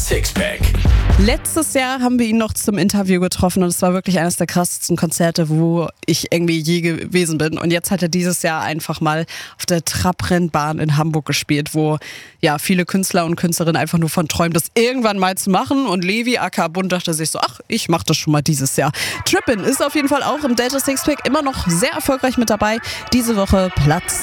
Sixpack. Letztes Jahr haben wir ihn noch zum Interview getroffen und es war wirklich eines der krassesten Konzerte, wo ich irgendwie je gewesen bin. Und jetzt hat er dieses Jahr einfach mal auf der Trabrennbahn in Hamburg gespielt, wo ja viele Künstler und Künstlerinnen einfach nur von träumen, das irgendwann mal zu machen. Und Levi aka Bund dachte sich so, ach, ich mach das schon mal dieses Jahr. Trippin ist auf jeden Fall auch im Delta Sixpack immer noch sehr erfolgreich mit dabei. Diese Woche Platz